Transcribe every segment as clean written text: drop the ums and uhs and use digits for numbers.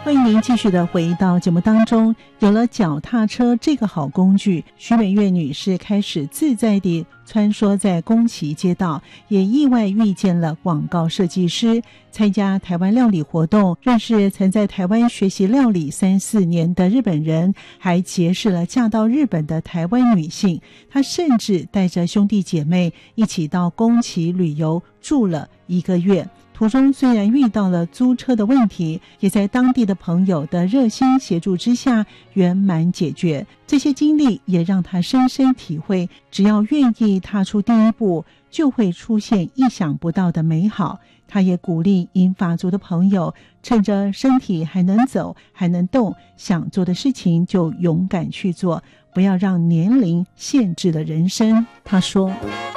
欢迎您继续的回到节目当中。有了脚踏车这个好工具，徐美月女士开始自在地穿梭在宫崎街道，也意外遇见了广告设计师，参加台湾料理活动，认识曾在台湾学习料理3-4年的日本人，还结识了嫁到日本的台湾女性。她甚至带着兄弟姐妹一起到宫崎旅游，住了1个月。途中虽然遇到了租车的问题，也在当地的朋友的热心协助之下圆满解决。这些经历也让他深深体会，只要愿意踏出第一步，就会出现意想不到的美好。他也鼓励银发族的朋友，趁着身体还能走还能动，想做的事情就勇敢去做，不要让年龄限制了人生。他说，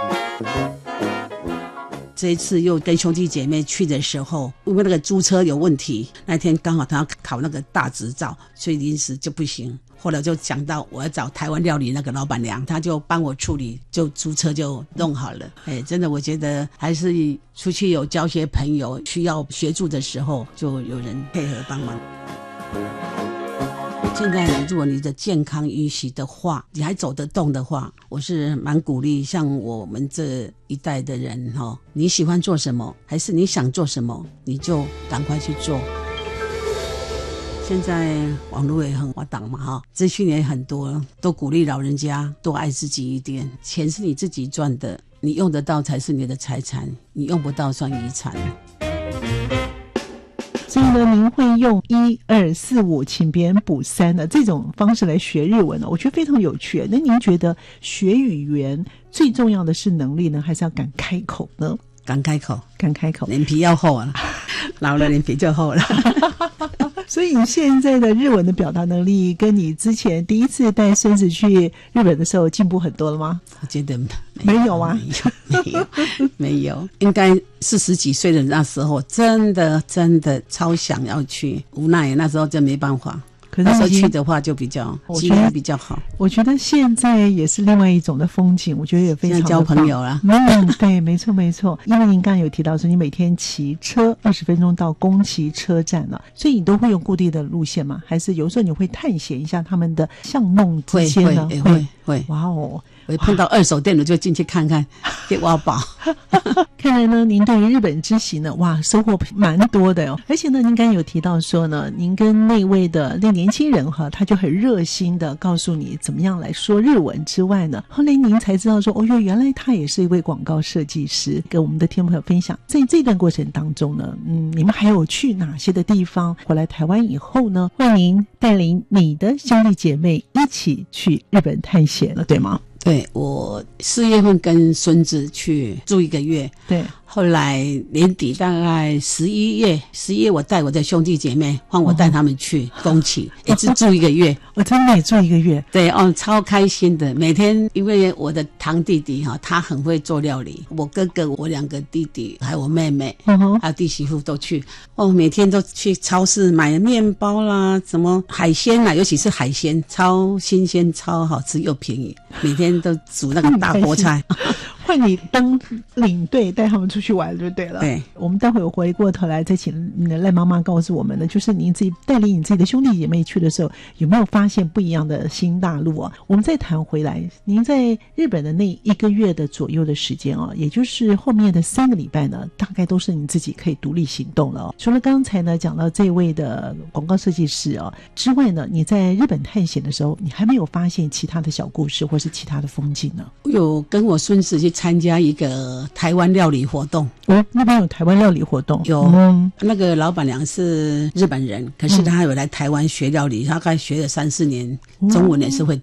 这一次又跟兄弟姐妹去的时候，因为那个租车有问题，那天刚好他要考那个大执照，所以临时就不行。后来就讲到我要找台湾料理那个老板娘，她就帮我处理，就租车就弄好了。真的我觉得还是出去有交些朋友，需要协助的时候就有人配合帮忙。现在如果你的健康允许的话，你还走得动的话，我是蛮鼓励像我们这一代的人你喜欢做什么，还是你想做什么，你就赶快去做。现在网络也很发达嘛资讯也很多，都鼓励老人家多爱自己一点。钱是你自己赚的，你用得到才是你的财产，你用不到算遗产。 所以呢，您会用1、2、4、5请别人补3的这种方式来学日文我觉得非常有趣。那您觉得学语言最重要的是能力呢，还是要敢开口呢？ 敢开口， 敢开口， 脸皮要厚啊，老了脸皮就厚了。 所以你现在的日文的表达能力跟你之前第一次带孙子去日本的时候进步很多了吗？ 我觉得没有啊， 没有，应该40几岁的那时候真的超想要去，无奈那时候真没办法。可是那时候去的话就比较机会比较好。我觉得现在也是另外一种的风景，我觉得也非常的交朋友啦。 对，没错没错。因为您刚刚有提到说你每天骑车20分钟到宫崎车站了，所以你都会用固定的路线吗？还是有时候你会探险一下他们的巷弄之间呢？ 会。 哇哦！ 我碰到二手店我就进去看看，给挖宝。 看来呢，您对于日本之行呢，收获蛮多的而且呢，您刚刚有提到说呢，您跟那位的那年轻人他就很热心的告诉你怎么样来说日文之外呢，后来您才知道说，原来他也是一位广告设计师，跟我们的听众朋友分享。在这段过程当中呢，你们还有去哪些的地方？回来台湾以后呢，欢迎带领你的兄弟姐妹一起去日本探险了，对吗？ 对，我4月份跟孙子去住1个月， 对， 后来年底大概11月我带我的兄弟姐妹，换我带他们去宫崎，也是住1个月。 我真的也住1个月。 对超开心的。每天因为我的堂弟弟他很会做料理，我哥哥我2个弟弟还有我妹妹还有弟媳妇都去每天都去超市买面包啦，什么海鲜啦，尤其是海鲜超新鲜超好吃又便宜，每天都煮那个大锅菜。 换你当领队带他们出去玩就对了。 对， 我们待会回过头来再请你的赖妈妈告诉我们的，就是您自己带领你自己的兄弟姐妹去的时候，有没有发现不一样的新大陆我们再谈回来，您在日本的那1个月的左右的时间也就是后面的3个礼拜呢，大概都是你自己可以独立行动了除了刚才呢讲到这位的广告设计师之外呢，你在日本探险的时候，你还没有发现其他的小故事或是其他的风景呢？ 我有跟我孙子去参加一个台湾料理活动。 那边有台湾料理活动？ 有那个老板娘是日本人，可是她有来台湾学料理，大概学了3-4年，中文也是会